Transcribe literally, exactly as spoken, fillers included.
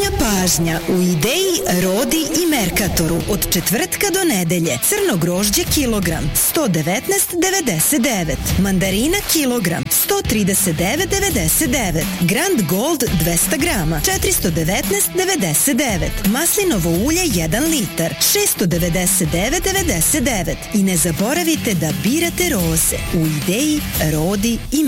Najmanja pažnja u Ideji, Rodi i Merkatoru od četvrtka do nedelje. Crno grožđe kilogram sto devetnaest devedeset devet, mandarina kilogram sto trideset devet devedeset devet, Grand Gold dvesta grama četiristo devetnaest devedeset devet, maslinovo ulje jedan litar šesto devedeset devet devedeset devet. I ne zaboravite da birate roze u Ideji, Rodi i